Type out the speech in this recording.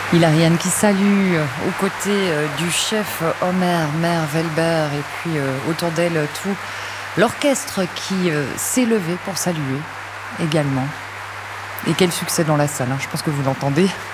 Hilariane qui salue aux côtés du chef Homer Mervelber et puis autour d'elle tout l'orchestre qui s'est levé pour saluer également. Et quel succès dans la salle, hein, je pense que vous l'entendez.